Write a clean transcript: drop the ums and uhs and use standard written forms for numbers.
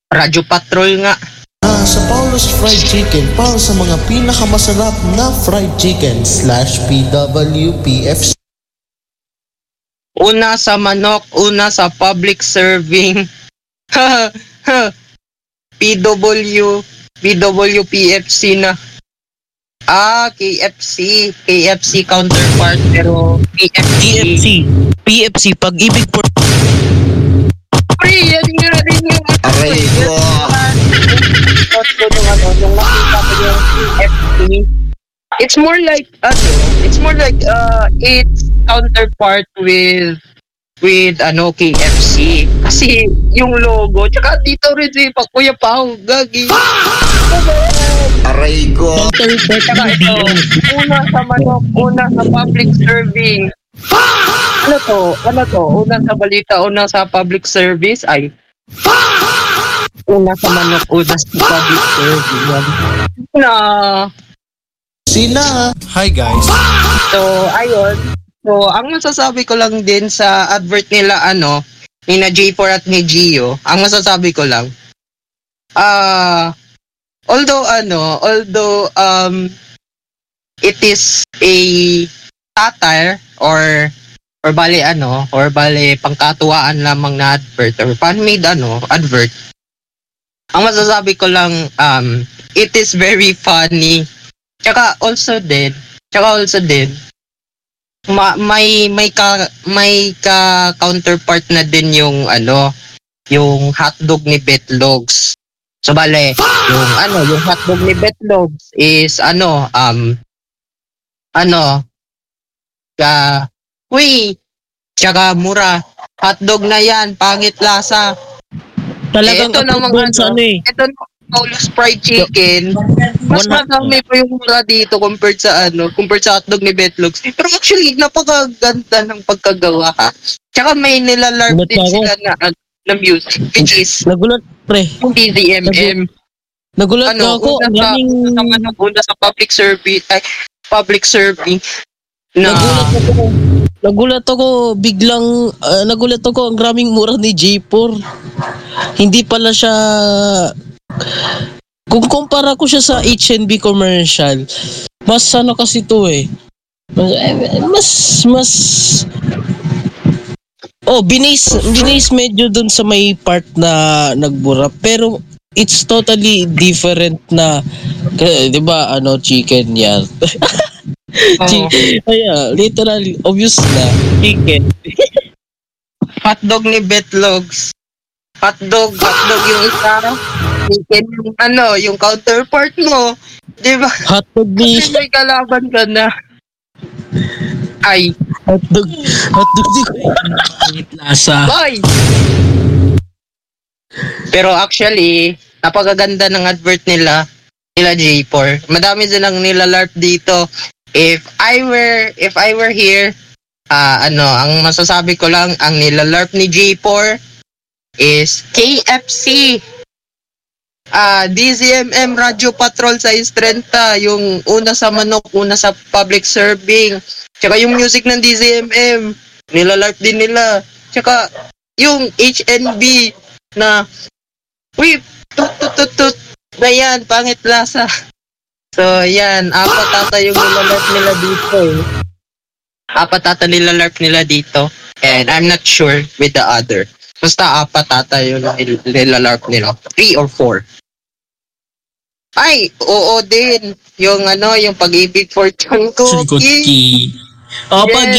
Radyo Patrol nga. Sa Paolo's Fried Chicken para sa mga pinakamasarap na fried chicken /PWPFC. Una sa manok, una sa public serving. PWPFC na. KFC counterpart pero PFC pag-ibig for pre, yan nga rin yung Aray ko. Nung nakita ko yung KFC, it's more like its counterpart with KFC. Kasi yung logo, tsaka dito rin si Kuya Pao, gagi. Aray ko. Tsaka ito, una sa manok, una sa public serving. Ano to? Una sa balita, una sa public service, ay una sa manok, una sa public serving. Sina? Hi guys. So, ayun. So, ang masasabi ko lang din sa advert nila, ni na J4 at ni Gio, ang masasabi ko lang, although it is a satire or bale pangkatuwaan lamang na advert or fan-made advert. Ang masasabi ko lang, it is very funny. Tsaka also din, may counterpart na din yung hotdog ni Betlogs. So bale, yung hotdog ni Betlogs is tsaka mura. Hotdog na yan, pangit lasa. Talagang ito namang ito Paolo's Fried Chicken, mas madami pa yung mura dito compared sa hotdog ni Betlogs. Pero actually, napakaganda ng pagkagawa, ha. Tsaka may nilalarp din sila na music, which is nagulat pre. yung DZMM. Nagulat ako. Una sa public serving na Nagulat ako biglang nagulat ako ang graming mura ni J4. Hindi pala siya, kung kumpara ko siya sa H&B commercial, mas kasi to mas binis medyo dun sa may part na nagbura, pero it's totally different na, 'di ba, chicken yan. Literally obvious na chicken. Hotdog ni Betlogs. Hotdog yung isa. Chicken yung counterpart mo. 'Di ba? Hotdog ni Kasi may kalaban ka na. Ay. Hotdog di lasa. Boy! Pero actually, napakaganda ng advert nila J4. Madami silang nilalarp dito. If I were here, ang masasabi ko lang, ang nilalarp ni J4 is KFC. DZMM Radyo Patrol sa 30, yung una sa manok, una sa public serving. Tsaka yung music ng DZMM, nilalarp din nila. Tsaka yung HNB na tut na yan, pangit lasa. So yan, apat ata yung nilalarp nila dito. Apat ata nilalarp nila dito. And I'm not sure with the other. Basta apat ata yung nilalarp nila. 3 or 4. Ay, oo din. Yung yung Pag-ibig Fortune Cookie. Pag